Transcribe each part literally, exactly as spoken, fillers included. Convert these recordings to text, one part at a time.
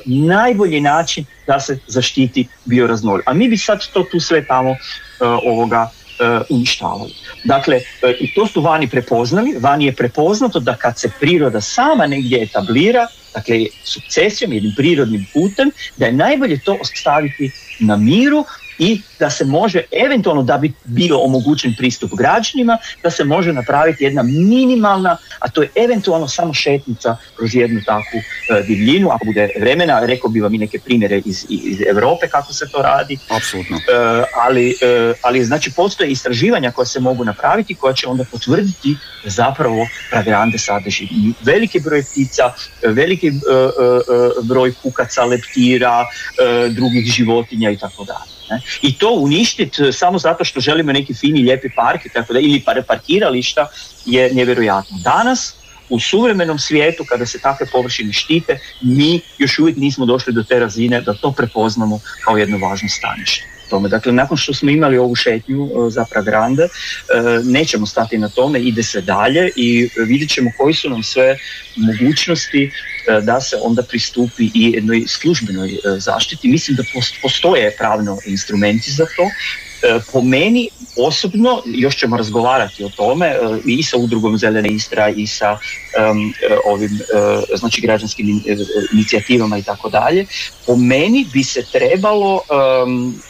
najbolji način da se zaštiti bioraznolikost. A mi bi sad to tu sve tamo uh, ovoga uh, uništavali. Dakle, uh, i to su vani prepoznali. Vani je prepoznato da kad se priroda sama negdje etablira, dakle sukcesijom, jednim prirodnim putem, da je najbolje to ostaviti na miru i da se može eventualno, da bi bio omogućen pristup građanima, da se može napraviti jedna minimalna, a to je eventualno samo šetnica kroz jednu takvu e, divljinu, ako bude vremena, rekao bi vam i neke primjere iz, iz Europe kako se to radi. Apsolutno. E, ali, e, ali znači postoje istraživanja koja se mogu napraviti, koja će onda potvrditi da zapravo Pragrande sadrži veliki broj ptica, veliki e, e, broj kukaca, leptira, e, drugih životinja i tako dalje. I to uništiti samo zato što želimo neki fini, lijepi park i tako da, ili parkirališta je nevjerojatno. Danas, u suvremenom svijetu, kada se takve površine štite, mi još uvijek nismo došli do te razine da to prepoznamo kao jedno važno stanište. Tome. Dakle, nakon što smo imali ovu šetnju uh, za Pragrande, uh, nećemo stati na tome, ide se dalje i vidjet ćemo koji su nam sve mogućnosti uh, da se onda pristupi i jednoj službenoj uh, zaštiti. Mislim da postoje pravno instrumenti za to. Uh, po meni osobno, još ćemo razgovarati o tome, uh, i sa udrugom Zelena Istra i sa um, uh, ovim uh, znači građanskim in, uh, inicijativama i tako dalje, po meni bi se trebalo um, uh,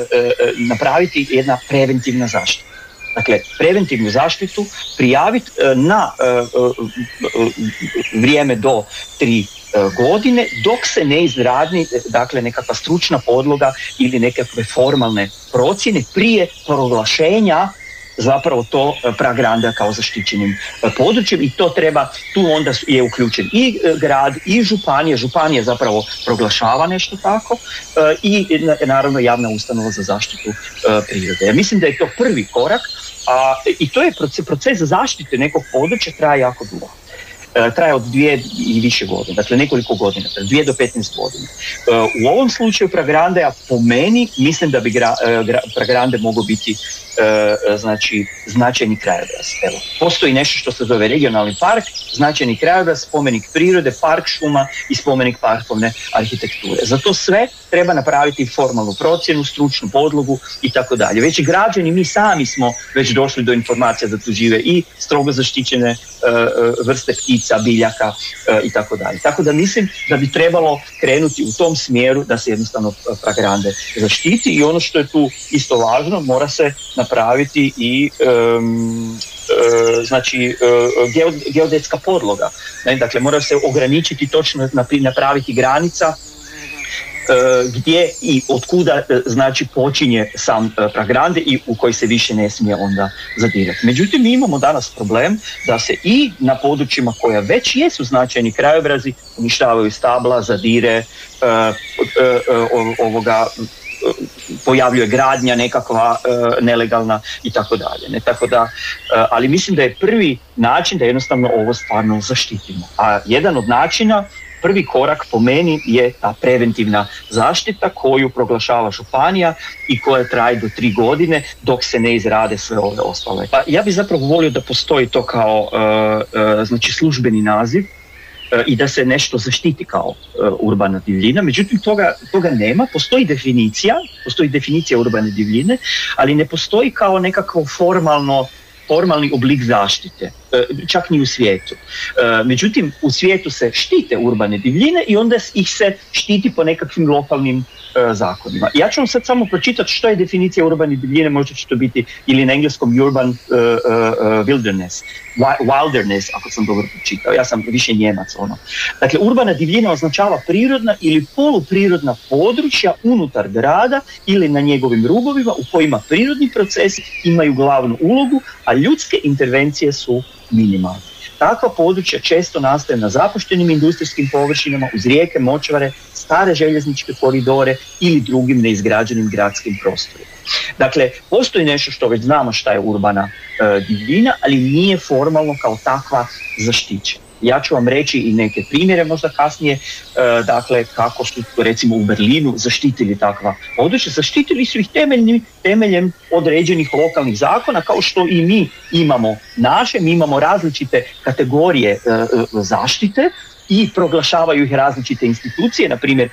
uh, napraviti jedna preventivna zaštita. Dakle, preventivnu zaštitu prijaviti uh, na uh, uh, uh, vrijeme do tri godine, dok se ne izradi, dakle, nekakva stručna podloga ili nekakve formalne procjene prije proglašenja zapravo to Pragranda kao zaštićenim područjem, i to treba, tu onda je uključen i grad i županija, županija zapravo proglašava nešto tako, i naravno javna ustanova za zaštitu prirode. Ja mislim da je to prvi korak, a, i to je proces, proces zaštite nekog područja traje jako dugo. Traje od dvije i više godina, dakle nekoliko godina, dvije do petnaest godina. U ovom slučaju Pragrandeja, po meni, mislim da bi gra, gra, Pragrande mogao biti znači značajni krajobraz. Evo, postoji nešto što se zove regionalni park, značajni krajobraz, spomenik prirode, park šuma i spomenik parkovne arhitekture. Za to sve treba napraviti formalnu procjenu, stručnu podlogu i tako dalje. Već i građani, mi sami smo već došli do informacija da tu žive i strogo zaštićene uh, vrste ptica, biljaka uh, i tako dalje. Tako da mislim da bi trebalo krenuti u tom smjeru da se jednostavno Pragrande zaštiti, i ono što je tu isto važno, mora se napraviti i um, uh, znači uh, geodetska podloga. Ne? Dakle, mora se ograničiti točno, napraviti granica gdje i otkuda znači počinje sam Pragrande i u koji se više ne smije onda zadirati. Međutim, mi imamo danas problem da se i na područjima koja već jesu značajni krajobrazi uništavaju stabla, zadire, uh, uh, uh, ovoga pojavljuje gradnja nekakva uh, nelegalna i tako dalje. Ne? Tako da, uh, ali mislim da je prvi način da jednostavno ovo stvarno zaštitimo. A jedan od načina, prvi korak po meni, je ta preventivna zaštita koju proglašava županija i koja traje do tri godine dok se ne izrade sve ove ostale. Pa ja bih zapravo volio da postoji to kao uh, uh, znači službeni naziv uh, i da se nešto zaštiti kao uh, urbana divljina. Međutim, toga, toga nema. Postoji definicija, postoji definicija urbane divljine, ali ne postoji kao nekakvo formalno formalni oblik zaštite, čak ni u svijetu. Međutim, u svijetu se štite urbane divljine i onda ih se štiti po nekakvim lokalnim zakonima. Ja ću vam sad samo pročitati što je definicija urbane divljine, možda će to biti ili na engleskom urban uh, uh, wilderness, wilderness, ako sam dobro pročitao, ja sam više Njemac. Ono. Dakle, urbana divljina označava prirodna ili poluprirodna područja unutar grada ili na njegovim rubovima u kojima prirodni procesi imaju glavnu ulogu, a ljudske intervencije su minimalne. Takva područja često nastaju na zapuštenim industrijskim površinama, uz rijeke, močvare, stare željezničke koridore ili drugim neizgrađenim gradskim prostorima. Dakle, postoji nešto što već znamo šta je urbana e, divljina, ali nije formalno kao takva zaštićena. Ja ću vam reći i neke primjere možda kasnije, e, dakle kako su recimo u Berlinu zaštitili takva područja. Zaštitili su ih temeljnim, temeljem određenih lokalnih zakona, kao što i mi imamo naše, mi imamo različite kategorije e, zaštite i proglašavaju ih različite institucije, na primjer